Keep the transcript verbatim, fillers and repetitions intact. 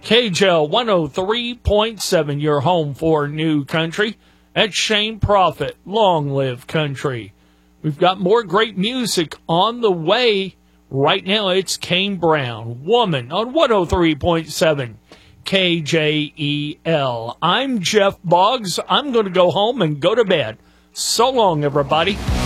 K J L one oh three point seven, your home for new country. That's Shane Prophet. Long live country. We've got more great music on the way. Right now, it's Kane Brown, Woman, on one oh three point seven K J E L. I'm Jeff Boggs. I'm going to go home and go to bed. So long, everybody.